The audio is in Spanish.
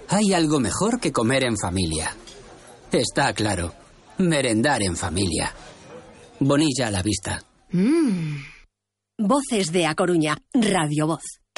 Hay algo mejor que comer en familia. Está claro. Merendar en familia. Bonilla a la vista. Voces de A Coruña. Radio Voz.